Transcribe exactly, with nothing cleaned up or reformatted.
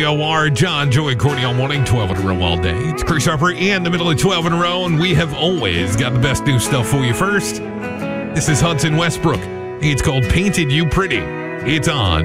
O R, John, Joey, Courtney all morning, twelve in a row all day. It's Chris Harper in the middle of twelve in a row, and we have always got the best new stuff for you first. This is Hudson Westbrook. It's called Painted You Pretty. It's on